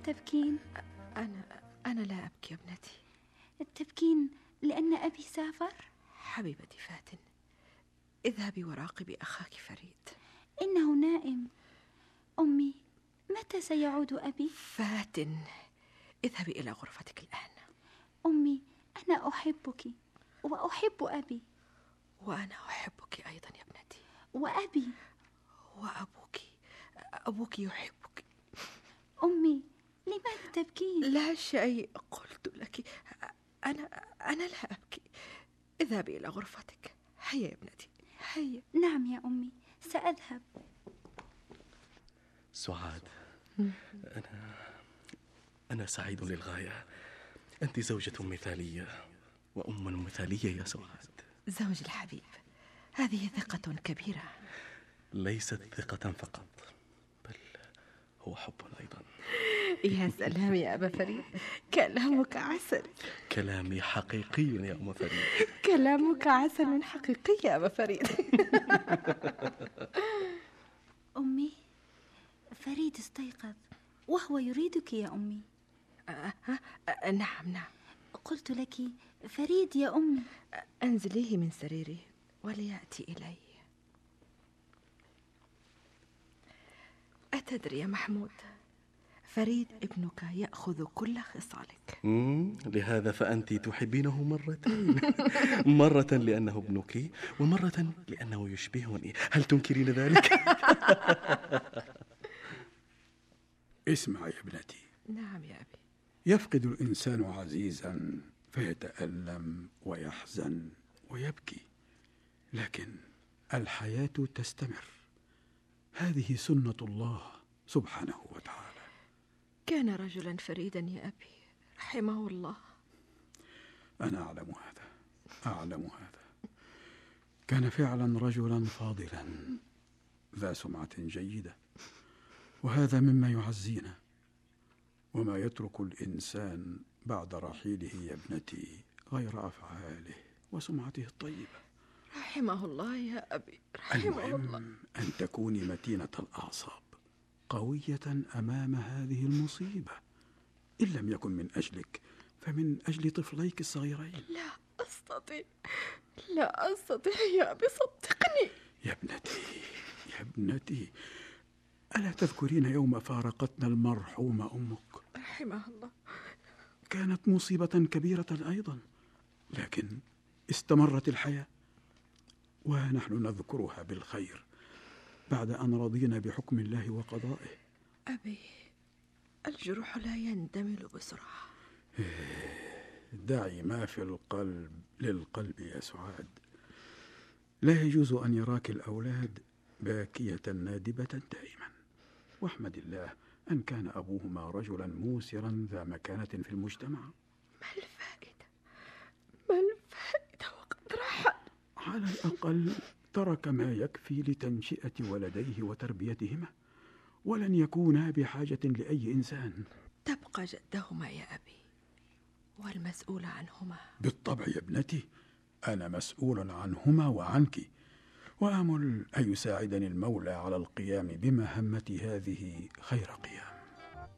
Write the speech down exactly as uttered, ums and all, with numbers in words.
تبكين؟ أنا أنا لا أبكي يا ابنتي. تبكين لأن أبي سافر؟ حبيبتي فاتن، اذهبي وراقبي أخاك فريد. إنه نائم. أمي، متى سيعود أبي؟ فاتن، اذهبي إلى غرفتك الآن. أمي، أنا أحبك وأحب أبي. وأنا أحبك أيضا يا ابنتي. وأبي؟ وأبوك، أبوك يحبك. أمي، لماذا تبكين؟ لا شيء، قلت لك أنا أنا لا أبكي. اذهبي إلى غرفتك. هيا يا ابنتي، هيا. نعم يا أمي، سأذهب. سعاد، أنا أنا سعيد للغاية. أنت زوجة مثالية وأم مثالية يا سعاد. زوج الحبيب، هذه ثقة كبيرة. ليست ثقة فقط، بل هو حب أيضا. يا سلام يا أبا فريد، كلامك عسل. كلامي حقيقي يا أم فريد. كلامك عسل حقيقي يا أبا فريد. أمي، فريد استيقظ وهو يريدك يا أمي. أه أه نعم نعم، قلت لك فريد يا أمي. أنزليه من سريري وليأتي إلي. أتدري يا محمود، فريد ابنك يأخذ كل خصالك. لهذا فأنت تحبينه مرتين. مرة لأنه ابنك، ومرة لأنه يشبهني. هل تنكرين ذلك؟ اسمع يا ابنتي. نعم يا أبي. يفقد الإنسان عزيزا فيتألم ويحزن ويبكي، لكن الحياة تستمر. هذه سنة الله سبحانه وتعالى. كان رجلا فريدا يا أبي، رحمه الله. أنا أعلم هذا، أعلم هذا. كان فعلا رجلا فاضلا ذا سمعة جيدة، وهذا مما يعزينا. وما يترك الإنسان بعد رحيله يا ابنتي غير أفعاله وسمعته الطيبة. رحمه الله يا أبي، رحمه المهم الله. أن تكوني متينة الأعصاب، قوية أمام هذه المصيبة، إن لم يكن من أجلك فمن أجل طفليك الصغيرين. لا أستطيع، لا أستطيع يا أبي، صدقني. يا ابنتي، يا ابنتي، ألا تذكرين يوم فارقتنا المرحومة أمك؟ رحمها الله. كانت مصيبة كبيرة أيضا، لكن استمرت الحياة، ونحن نذكرها بالخير بعد أن رضينا بحكم الله وقضائه. أبي، الجروح لا يندمل بسرعة. دعي ما في القلب للقلب يا سعاد. لا يجوز أن يراك الأولاد باكية نادبة دائما، واحمد الله أن كان أبوهما رجلا موسرا ذا مكانة في المجتمع. ما الفائدة؟ ما الفائدة وقد رحل؟ على الأقل ترك ما يكفي لتنشئة ولديه وتربيتهما، ولن يكونا بحاجة لأي إنسان. تبقى جدهما يا أبي، والمسؤول عنهما. بالطبع يا ابنتي، أنا مسؤول عنهما وعنك، وآمل أن يساعدني المولى على القيام بمهمتي هذه خير قيام.